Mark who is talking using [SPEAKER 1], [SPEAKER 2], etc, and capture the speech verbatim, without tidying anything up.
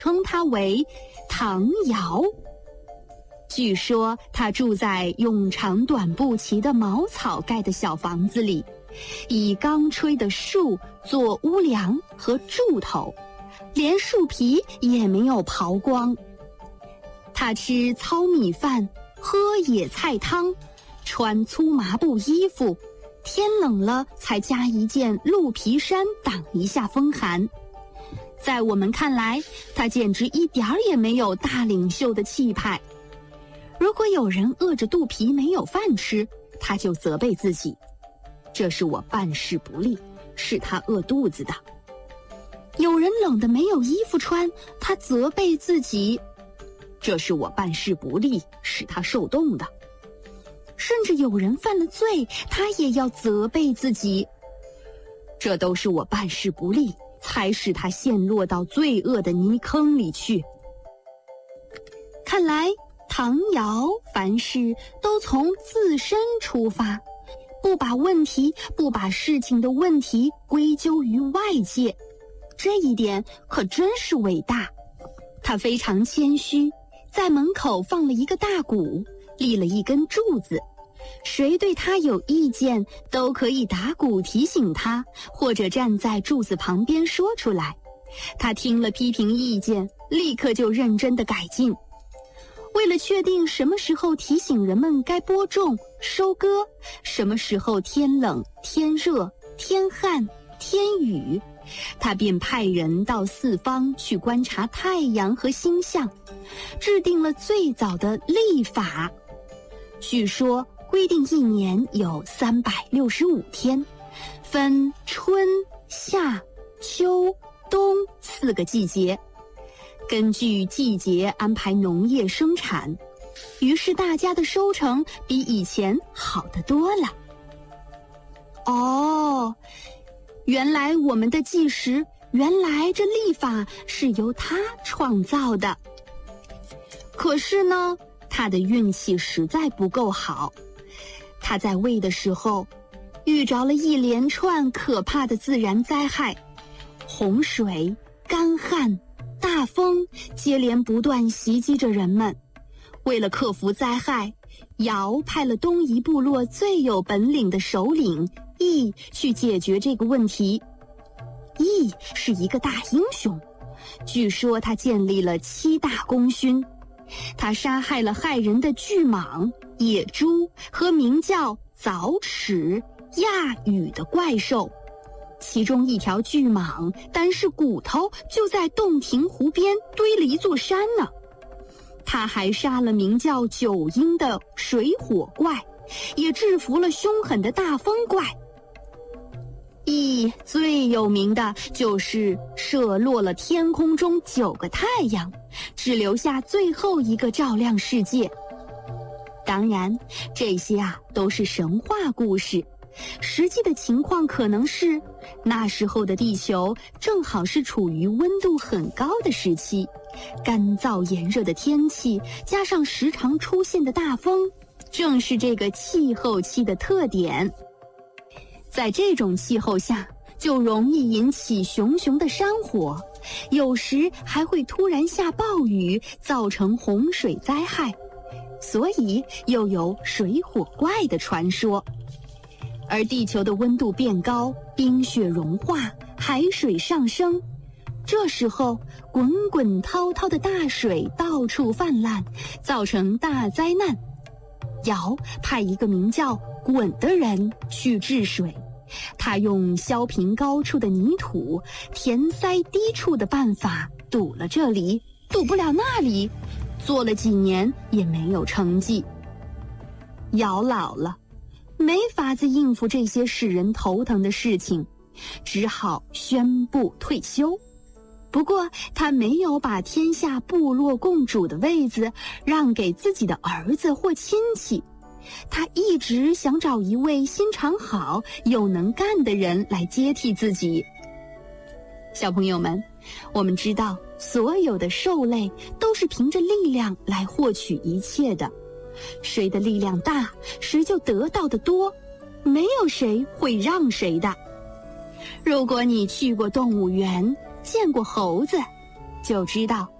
[SPEAKER 1] 称他为唐尧。据说他住在用长短不齐的茅草盖的小房子里，以刚吹的树做屋梁和柱头，连树皮也没有刨光。他吃糙米饭，喝野菜汤，穿粗麻布衣服，天冷了才加一件鹿皮衫挡一下风寒。在我们看来，他简直一点儿也没有大领袖的气派。如果有人饿着肚皮没有饭吃，他就责备自己，这是我办事不力，是他饿肚子的。有人冷得没有衣服穿，他责备自己，这是我办事不力，使他受冻的。甚至有人犯了罪，他也要责备自己，这都是我办事不力，才使他陷落到罪恶的泥坑里去。看来唐尧凡事都从自身出发，不把问题不把事情的问题归咎于外界，这一点可真是伟大。他非常谦虚，在门口放了一个大鼓，立了一根柱子，谁对他有意见都可以打鼓提醒他，或者站在柱子旁边说出来。他听了批评意见，立刻就认真地改进。为了确定什么时候提醒人们该播种、收割，什么时候天冷、天热、天旱、天雨，他便派人到四方去观察太阳和星象，制定了最早的历法。据说规定一年有三百六十五天，分春、夏、秋、冬四个季节，根据季节安排农业生产，于是大家的收成比以前好得多了。哦，原来我们的计时，原来这历法是由他创造的。可是呢，他的运气实在不够好。他在位的时候，遇着了一连串可怕的自然灾害，洪水、干旱、大风接连不断袭击着人们。为了克服灾害，尧派了东夷部落最有本领的首领羿去解决这个问题。羿是一个大英雄，据说他建立了七大功勋。他杀害了害人的巨蟒、野猪和名叫早齿、亚羽的怪兽。其中一条巨蟒单是骨头就在洞庭湖边堆了一座山呢。他还杀了名叫九阴的水火怪，也制服了凶狠的大风怪。羿最有名的就是射落了天空中九个太阳，只留下最后一个照亮世界。当然，这些啊都是神话故事。实际的情况可能是，那时候的地球正好是处于温度很高的时期，干燥炎热的天气加上时常出现的大风，正是这个气候期的特点。在这种气候下，就容易引起熊熊的山火，有时还会突然下暴雨，造成洪水灾害，所以又有水火怪的传说。而地球的温度变高，冰雪融化，海水上升，这时候滚滚滔滔的大水到处泛滥，造成大灾难。尧派一个名叫鲧的人去治水，他用削平高处的泥土，填塞低处的办法堵了这里，堵不了那里，做了几年也没有成绩。尧老了，没法子应付这些使人头疼的事情，只好宣布退休。不过他没有把天下部落共主的位子让给自己的儿子或亲戚，他一直想找一位心肠好又能干的人来接替自己。小朋友们，我们知道所有的兽类都是凭着力量来获取一切的，谁的力量大，谁就得到的多，没有谁会让谁的。如果你去过动物园，见过猴子， 就知道